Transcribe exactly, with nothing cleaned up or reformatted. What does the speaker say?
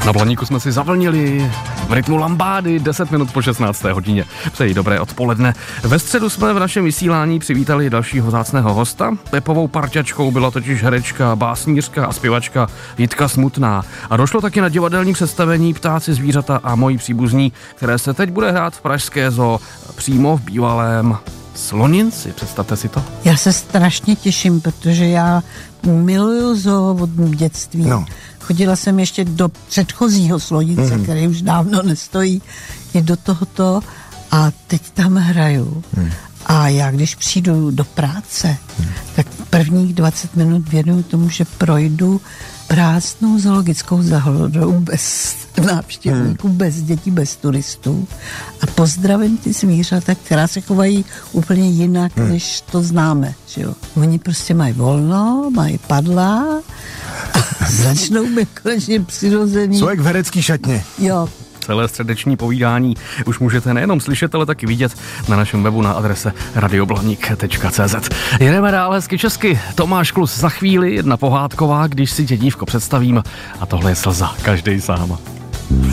Na Blaníku jsme si zavlnili v rytmu lambády deset minut po šestnácté hodině. Přeji dobré odpoledne. Ve středu jsme v našem vysílání přivítali dalšího vzácného hosta. Pepovou parťačkou byla totiž herečka, básnířka a zpěvačka Jitka Smutná. A došlo taky na divadelní představení Ptáci, zvířata a moji příbuzní, které se teď bude hrát v Pražské zoo přímo v bývalém Sloninci. Představte si to. Já se strašně těším, protože já miluju zoo od dětství. No. Chodila jsem ještě do předchozího Slonince, mm. který už dávno nestojí, je do tohoto a teď tam hraju. Mm. A já, když přijdu do práce, mm. tak prvních dvacet minut věnuju tomu, že projdu prázdnou zoologickou zahradou bez návštěvníků, hmm. bez dětí, bez turistů a pozdravím ty zvířata, která se chovají úplně jinak, hmm. než to známe. Že jo? Oni prostě mají volno, mají padla a začnou mi konečně přirozený. Jsou jak v herecký šatně. Jo. Celé středeční povídání už můžete nejenom slyšet, ale taky vidět na našem webu na adrese radioblanik tečka cé zet. Jedeme dál hezky česky. Tomáš Klus za chvíli, jedna pohádková, když si tě dívko představím, a tohle je Slza, každej sám.